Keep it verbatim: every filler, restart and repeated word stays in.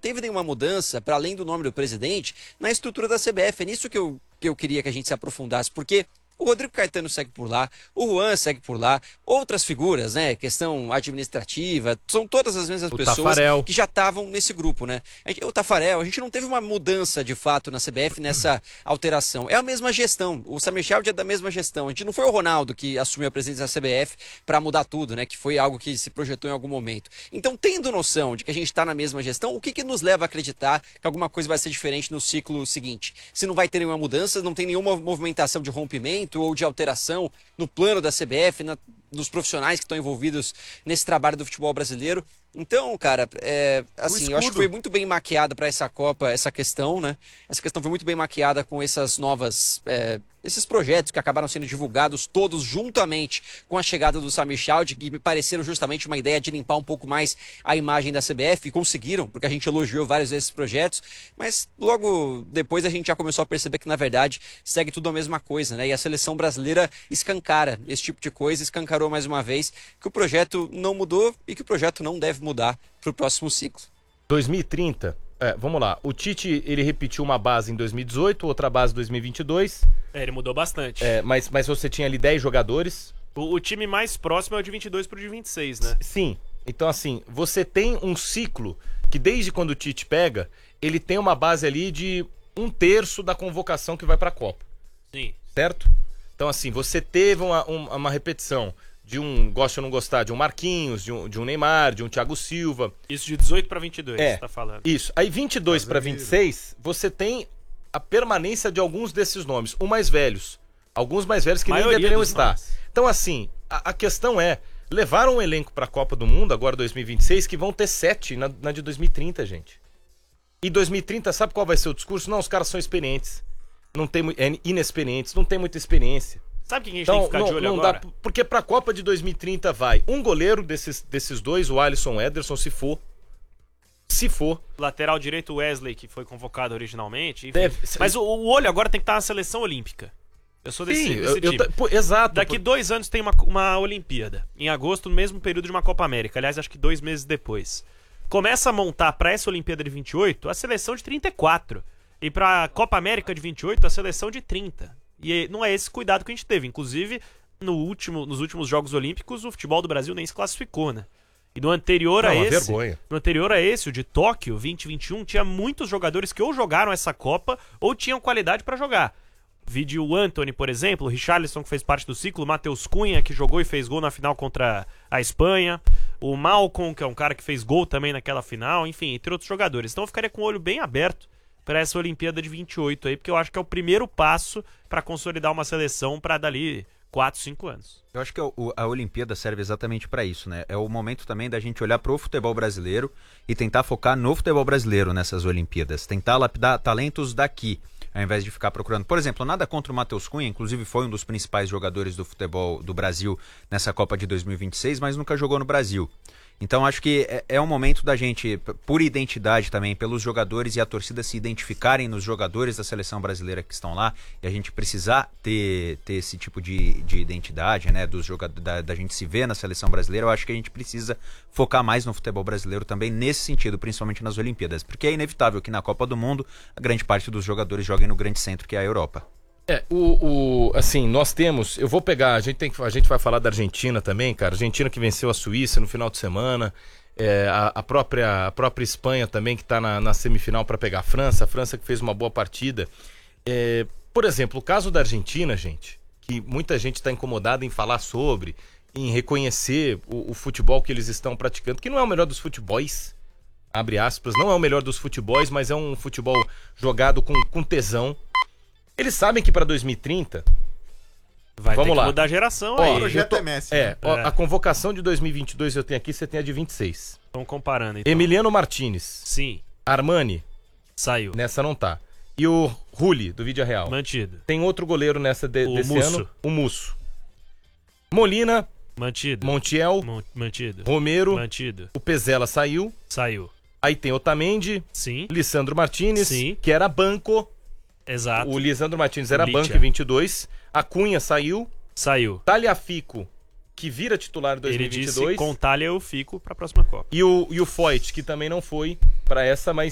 teve nenhuma mudança, para além do nome do presidente, na estrutura da C B F. É nisso que eu, que eu queria que a gente se aprofundasse, porque o Rodrigo Caetano segue por lá, o Juan segue por lá, outras figuras, né, questão administrativa, são todas as mesmas o pessoas Tafarel. que já estavam nesse grupo, né? O Tafarel, a gente não teve uma mudança de fato na C B F nessa alteração. É a mesma gestão, o Samir Childe é da mesma gestão. A gente não foi o Ronaldo que assumiu a presidência da C B F para mudar tudo, né, que foi algo que se projetou em algum momento. Então, tendo noção de que a gente está na mesma gestão, o que que nos leva a acreditar que alguma coisa vai ser diferente no ciclo seguinte? Se não vai ter nenhuma mudança, não tem nenhuma movimentação de rompimento ou de alteração no plano da C B F, na, nos profissionais que estão envolvidos nesse trabalho do futebol brasileiro. Então, cara, é, assim, eu acho que foi muito bem maquiada para essa Copa essa questão, né? Essa questão foi muito bem maquiada com essas novas, é, esses projetos que acabaram sendo divulgados todos juntamente com a chegada do Samir Childe, que me pareceram justamente uma ideia de limpar um pouco mais a imagem da C B F, e conseguiram, porque a gente elogiou vários desses projetos, mas logo depois a gente já começou a perceber que, na verdade, segue tudo a mesma coisa, né? E a seleção brasileira escancara esse tipo de coisa, escancarou mais uma vez que o projeto não mudou e que o projeto não deve mudar para o próximo ciclo. dois mil e trinta, é, vamos lá, o Tite, ele repetiu uma base em dois mil e dezoito, outra base em dois mil e vinte e dois. É, ele mudou bastante. É, mas, mas você tinha ali dez jogadores. O, o time mais próximo é o de vinte e dois pro de vinte e seis, né? Sim, então assim, você tem um ciclo que desde quando o Tite pega, ele tem uma base ali de um terço da convocação que vai para a Copa. Sim. Certo? Então assim, você teve uma, uma, uma repetição de um, gosta ou não gostar, de um Marquinhos, de um, de um Neymar, de um Thiago Silva. Isso de dezoito para vinte e dois, é, você tá falando. Isso. Aí vinte e dois para vinte e seis, você tem a permanência de alguns desses nomes, os mais velhos. Alguns mais velhos que nem deveriam estar. Mais. Então assim, a, a questão é, levaram um elenco para a Copa do Mundo, agora dois mil e vinte e seis, que vão ter sete na, na de dois mil e trinta, gente. E dois mil e trinta, sabe qual vai ser o discurso? Não, os caras são experientes. Não tem, é, inexperientes, não tem muita experiência. Sabe quem a gente então, tem que ficar não, de olho não agora? Dá, porque pra Copa de dois mil e trinta vai um goleiro desses, desses dois, o Alisson, o Ederson, se for. Se for. Lateral direito, Wesley, que foi convocado originalmente. Deve, mas o, o olho agora tem que estar na seleção olímpica. Eu sou desse, sim, desse eu, time. Eu, pô, exato. Daqui pô. dois anos tem uma, uma Olimpíada. Em agosto, no mesmo período de uma Copa América. Aliás, acho que dois meses depois. Começa a montar pra essa Olimpíada de vinte e oito a seleção de trinta e quatro. E pra Copa América de vinte e oito a seleção de trinta. E não é esse cuidado que a gente teve. Inclusive, no último, nos últimos Jogos Olímpicos, o futebol do Brasil nem se classificou, né? E no anterior não, a uma esse, vergonha. no anterior a esse, o de Tóquio, vinte e vinte e um, tinha muitos jogadores que ou jogaram essa Copa ou tinham qualidade pra jogar. Vide o Antony, por exemplo, o Richarlison, que fez parte do ciclo, o Matheus Cunha, que jogou e fez gol na final contra a Espanha, o Malcom, que é um cara que fez gol também naquela final, enfim, entre outros jogadores. Então eu ficaria com o olho bem aberto para essa Olimpíada de vinte e oito aí, porque eu acho que é o primeiro passo para consolidar uma seleção para dali quatro, cinco anos. Eu acho que a, a Olimpíada serve exatamente para isso, né? É o momento também da gente olhar pro futebol brasileiro e tentar focar no futebol brasileiro nessas Olimpíadas, tentar lapidar talentos daqui, ao invés de ficar procurando. Por exemplo, nada contra o Matheus Cunha, inclusive foi um dos principais jogadores do futebol do Brasil nessa Copa de dois mil e vinte e seis, mas nunca jogou no Brasil. Então acho que é, é um momento da gente, por identidade também, pelos jogadores e a torcida se identificarem nos jogadores da seleção brasileira que estão lá, e a gente precisar ter, ter esse tipo de, de identidade, né, dos jogadores, da, da gente se ver na seleção brasileira. Eu acho que a gente precisa focar mais no futebol brasileiro também nesse sentido, principalmente nas Olimpíadas, porque é inevitável que na Copa do Mundo a grande parte dos jogadores joguem no grande centro que é a Europa. É, o, o, assim, nós temos, eu vou pegar, a gente, tem, a gente vai falar da Argentina também, cara, Argentina que venceu a Suíça no final de semana, é, a, a, própria, a própria Espanha também que está na, na semifinal para pegar a França, a França que fez uma boa partida. É, por exemplo, o caso da Argentina, gente, que muita gente está incomodada em falar sobre, em reconhecer o, o futebol que eles estão praticando, que não é o melhor dos futebols, abre aspas, não é o melhor dos futebols, mas é um futebol jogado com, com tesão. Eles sabem que para dois mil e trinta vai vamos ter que lá. mudar a geração Ó, aí. O projeto tô, é Messi. É, né? ó, É. a convocação de dois mil e vinte e dois eu tenho aqui, você tem a de vinte e seis. Estão comparando então. Emiliano Martinez, Sim, Armani, saiu. nessa não tá. E o Rulli, do Vídeo Real. Mantido. Tem outro goleiro nessa de, O desse Musso. ano, o Musso. Molina, Mantido. Montiel, Mon- Mantido. Romero, Mantido. o Pezela saiu. Saiu. Aí tem Otamendi, Sim, Lisandro Martinez, Sim. que era banco. exato. O Lisandro Martinez era Licha. banco em vinte e dois. A Cunha saiu. Saiu. Talhafico, que vira titular em dois mil Ele e vinte e disse, dois. com talha eu fico pra próxima Copa. E o, e o Foyt, que também não foi pra essa, mas